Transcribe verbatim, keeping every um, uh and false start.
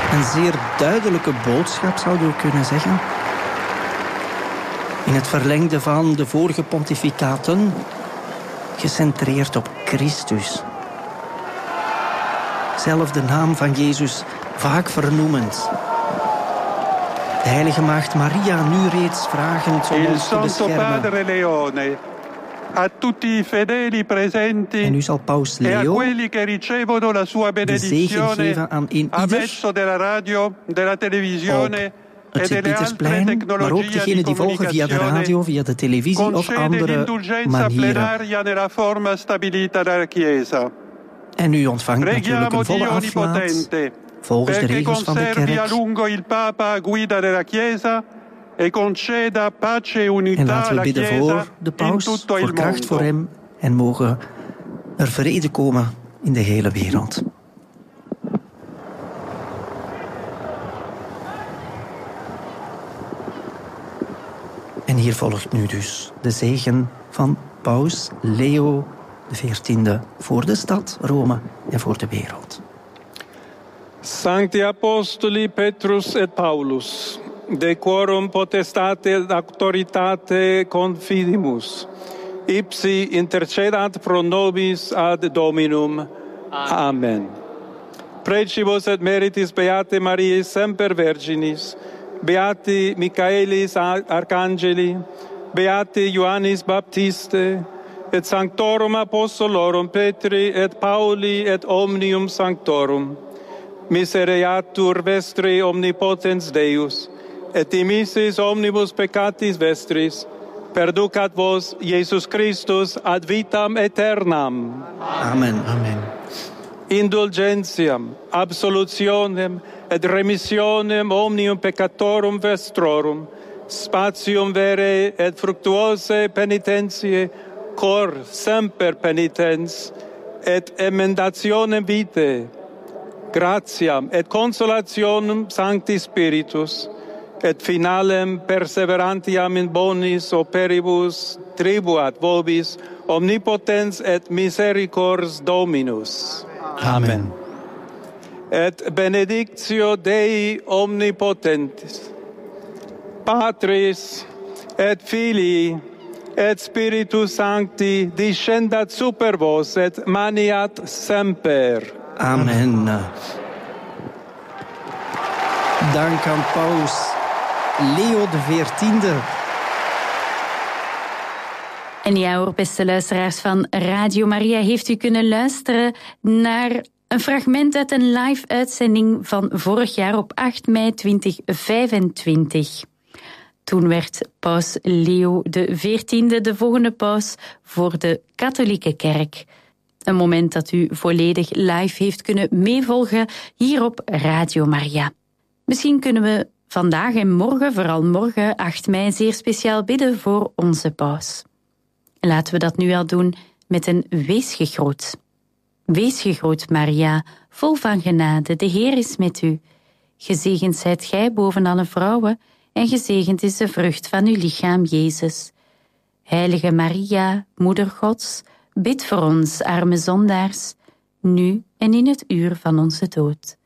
Een zeer duidelijke boodschap, zouden we kunnen zeggen. In het verlengde van de vorige pontificaten, gecentreerd op Christus. Zelf de naam van Jezus vaak vernoemend. De heilige maagd Maria nu reeds vragend om ons te beschermen. A tutti i fedeli presenti en nu zal paus Leo e a quelli che ricevono la sua benedizione aan een a mezzo della radio, della televisione het Sint-Pietersplein, maar ook degenen die volgen via de radio, via de televisie of andere manieren. Nella forma stabilita dalla Chiesa. En u ontvangt natuurlijk een volle aflaat volgens de regels van de kerk. A lungo il Papa guida della Chiesa. E conceda pace e unità en laten we bidden voor de paus, voor kracht voor hem. En mogen er vrede komen in de hele wereld. En hier volgt nu dus de zegen van paus Leo de veertiende voor de stad Rome en voor de wereld. Sancti Apostoli Petrus et Paulus, de quorum potestate et auctoritate confidimus, ipsi intercedat pro nobis ad Dominum. Amen. Precibus et meritis Beate Mariae semper Virginis, Beati Michaelis Arcangeli, Beati Ioannis Baptiste, et Sanctorum Apostolorum Petri et Pauli et omnium Sanctorum, misereatur vestri omnipotens Deus, et dimissis omnibus peccatis vestris, perducat vos Iesus Christus ad vitam aeternam. Amen. Amen. Indulgentiam, absolutionem et remissionem omnium peccatorum vestrorum, spatium vere et fructuose penitentiae, cor semper penitens, et emendationem vitae, gratiam et consolationem Sancti Spiritus, et finalem perseverantiam in bonis operibus tribuat vobis omnipotens et misericors Dominus. Amen. Et benedictio Dei omnipotentis, Patris et Filii et Spiritus Sancti descendat super vos et maniat semper. Amen. Dank aan paus Leo de veertiende. En ja hoor, beste luisteraars van Radio Maria, heeft u kunnen luisteren naar een fragment uit een live-uitzending van vorig jaar op acht mei tweeduizend vijfentwintig. Toen werd paus Leo de veertiende de volgende paus voor de katholieke kerk. Een moment dat u volledig live heeft kunnen meevolgen hier op Radio Maria. Misschien kunnen we vandaag en morgen, vooral morgen acht mei, zeer speciaal bidden voor onze paus. Laten we dat nu al doen met een wees gegroet. Wees gegroet, Maria, vol van genade, de Heer is met u. Gezegend zijt gij boven alle vrouwen, en gezegend is de vrucht van uw lichaam, Jezus. Heilige Maria, Moeder Gods, bid voor ons, arme zondaars, nu en in het uur van onze dood.